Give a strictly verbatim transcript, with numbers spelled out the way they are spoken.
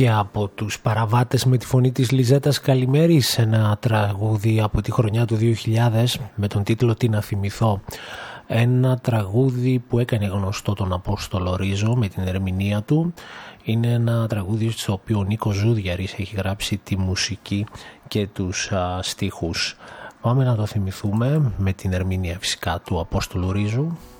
και από τους Παραβάτες με τη φωνή της Λιζέτας Καλημέρης, ένα τραγούδι από τη χρονιά του δύο χιλιάδες με τον τίτλο «Τι να θυμηθώ». Ένα τραγούδι που έκανε γνωστό τον Απόστολο Ρίζο με την ερμηνεία του. Είναι ένα τραγούδι στο οποίο ο Νίκος Ζούδιαρης έχει γράψει τη μουσική και τους α, στίχους. Πάμε να το θυμηθούμε με την ερμηνεία φυσικά του Απόστολου Ρίζου.